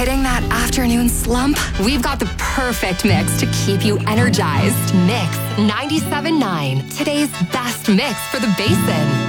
Hitting that afternoon slump? We've got the perfect mix to keep you energized. Mix 97.9, today's best mix for the Basin.